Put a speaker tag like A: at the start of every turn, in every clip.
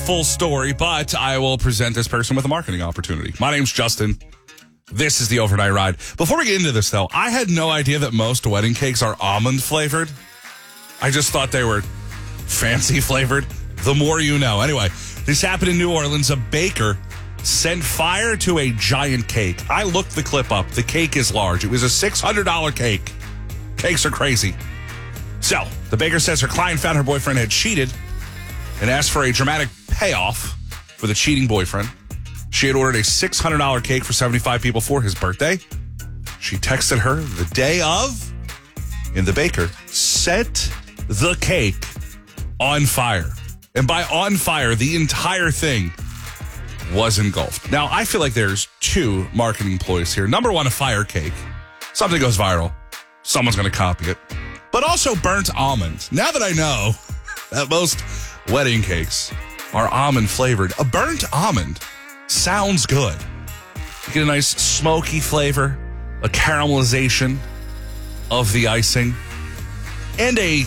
A: full story, but I will present this person with a marketing opportunity. My name's Justin. This is the Overnight Ride. Before we get into this, though, I had no idea that most wedding cakes are almond flavored. I just thought they were fancy flavored. The more you know. Anyway, this happened in New Orleans. A baker sent fire to a giant cake. I looked the clip up. The cake is large. It was a $600 cake. Cakes are crazy. So, the baker says her client found her boyfriend had cheated and asked for a dramatic payoff for the cheating boyfriend. She had ordered a $600 cake for 75 people for his birthday. She texted her the day of, and the baker set the cake on fire. And by on fire, the entire thing was engulfed. Now, I feel like there's two marketing ploys here. Number one, a fire cake. Something goes viral. Someone's going to copy it. But also burnt almonds. Now that I know that most wedding cakes are almond flavored, a burnt almond sounds good. You get a nice smoky flavor, a caramelization of the icing, and a,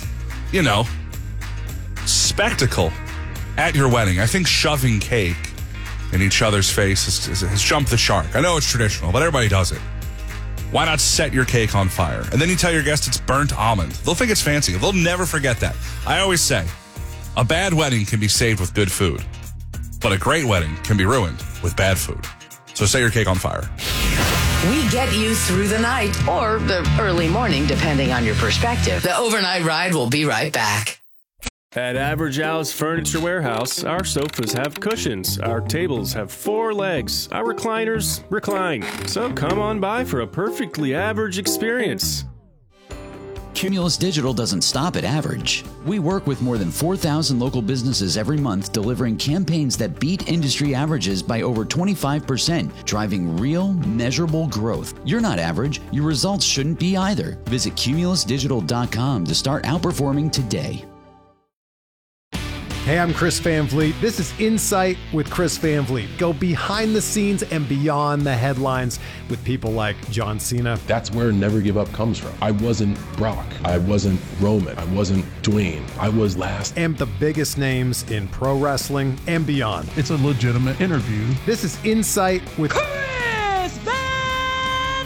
A: spectacle at your wedding. I think shoving cake in each other's face has jumped the shark. I know it's traditional, but everybody does it. Why not set your cake on fire? And then you tell your guests it's burnt almond. They'll think it's fancy. They'll never forget that. I always say, a bad wedding can be saved with good food, but a great wedding can be ruined with bad food. So set your cake on fire.
B: We get you through the night or the early morning, depending on your perspective. The Overnight Ride will be right back.
C: At Average Al's Furniture Warehouse, our sofas have cushions, our tables have 4 legs, our recliners recline. So come on by for a perfectly average experience.
D: Cumulus Digital doesn't stop at average. We work with more than 4,000 local businesses every month, delivering campaigns that beat industry averages by over 25%, driving real, measurable growth. You're not average. Your results shouldn't be either. Visit cumulusdigital.com to start outperforming today.
E: Hey, I'm Chris Van Vliet. This is Insight with Chris Van Vliet. Go behind the scenes and beyond the headlines with people like John Cena.
F: That's where Never Give Up comes from. I wasn't Brock. I wasn't Roman. I wasn't Dwayne. I was last.
E: And the biggest names in pro wrestling and beyond.
G: It's a legitimate interview.
E: This is Insight with
H: Chris Van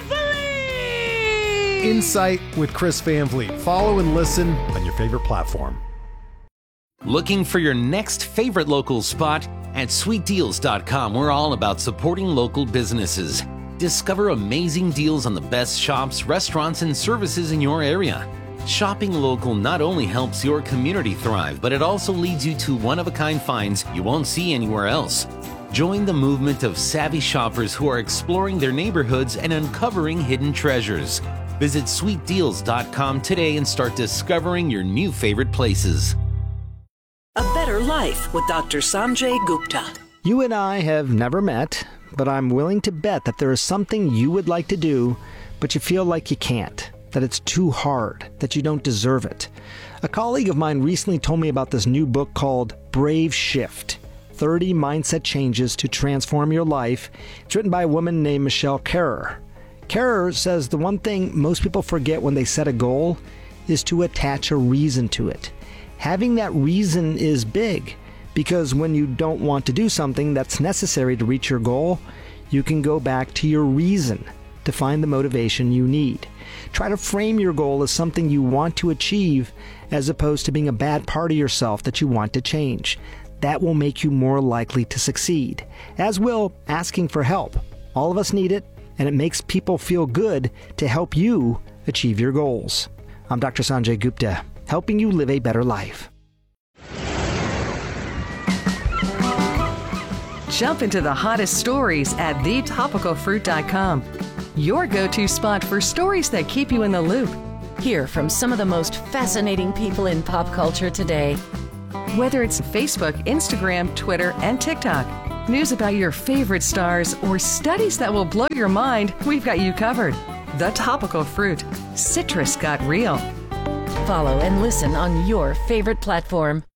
H: Vliet.
E: Insight with Chris Van Vliet. Follow and listen on your favorite platform.
I: Looking for your next favorite local spot? At sweetdeals.com, we're all about supporting local businesses. Discover amazing deals on the best shops, restaurants, and services in your area. Shopping local not only helps your community thrive, but it also leads you to one-of-a-kind finds you won't see anywhere else. Join the movement of savvy shoppers who are exploring their neighborhoods and uncovering hidden treasures. Visit sweetdeals.com today and start discovering your new favorite places.
J: A Better Life with Dr. Sanjay Gupta.
K: You and I have never met, but I'm willing to bet that there is something you would like to do, but you feel like you can't, that it's too hard, that you don't deserve it. A colleague of mine recently told me about this new book called Brave Shift, 30 Mindset Changes to Transform Your Life. It's written by a woman named Michelle Kerrer. Kerrer says the one thing most people forget when they set a goal is to attach a reason to it. Having that reason is big, because when you don't want to do something that's necessary to reach your goal, you can go back to your reason to find the motivation you need. Try to frame your goal as something you want to achieve, as opposed to being a bad part of yourself that you want to change. That will make you more likely to succeed, as will asking for help. All of us need it, and it makes people feel good to help you achieve your goals. I'm Dr. Sanjay Gupta, helping you live a better life.
L: Jump into the hottest stories at thetopicalfruit.com. Your go-to spot for stories that keep you in the loop.
M: Hear from some of the most fascinating people in pop culture today.
L: Whether it's Facebook, Instagram, Twitter, and TikTok, news about your favorite stars, or studies that will blow your mind, we've got you covered. The Topical Fruit. Citrus got real.
M: Follow and listen on your favorite platform.